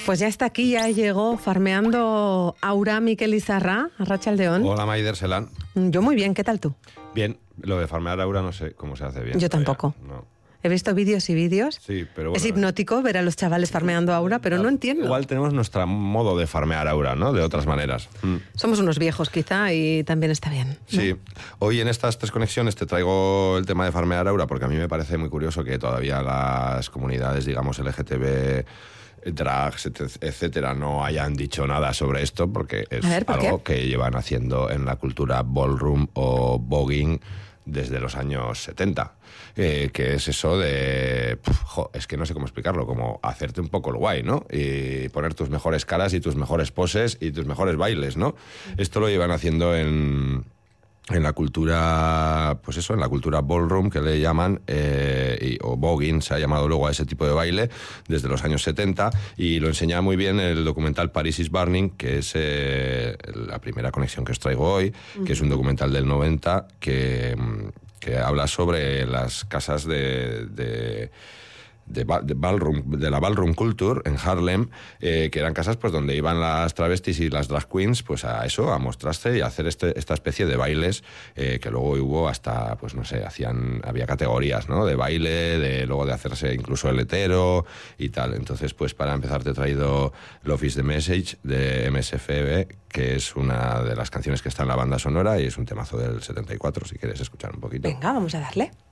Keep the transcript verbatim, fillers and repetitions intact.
Pues ya está aquí, ya llegó farmeando Aura Miquel Izarra, Arratsaldeon. Hola, Maider Selán. Yo muy bien, ¿qué tal tú? Bien, lo de farmear Aura no sé cómo se hace bien. Yo tampoco. No. He visto vídeos y vídeos. Sí, pero bueno, es hipnótico ver a los chavales farmeando Aura, pero no entiendo. Igual tenemos nuestro modo de farmear Aura, ¿no? De otras maneras. Mm. Somos unos viejos quizá y también está bien, ¿no? Sí. Hoy en estas tres conexiones te traigo el tema de farmear Aura porque a mí me parece muy curioso que todavía las comunidades, digamos, L G T B, drags, etcétera, no hayan dicho nada sobre esto porque es ver, ¿por algo qué? que llevan haciendo en la cultura ballroom o voguing desde los años setenta, eh, que es eso de, puf, jo, es que no sé cómo explicarlo, como hacerte un poco el guay, ¿no? Y poner tus mejores caras y tus mejores poses y tus mejores bailes, ¿no? Esto lo llevan haciendo en... en la cultura, pues eso, en la cultura ballroom, que le llaman, eh, y, o voguing, se ha llamado luego a ese tipo de baile, desde los años setenta, y lo enseña muy bien el documental Paris is Burning, que es eh, la primera conexión que os traigo hoy, uh-huh. que es un documental del noventa, que, que habla sobre las casas de... de De, de, ballroom, de la ballroom culture en Harlem, eh, que eran casas pues donde iban las travestis y las drag queens pues a eso, a mostrarse y a hacer este, esta especie de bailes, eh, que luego hubo hasta, pues no sé, hacían, había categorías, ¿no? De baile, de luego de hacerse incluso el hetero y tal. Entonces, pues para empezar te he traído Love is the Message de M S F B, que es una de las canciones que está en la banda sonora y es un temazo del setenta y cuatro, si quieres escuchar un poquito. Venga, vamos a darle.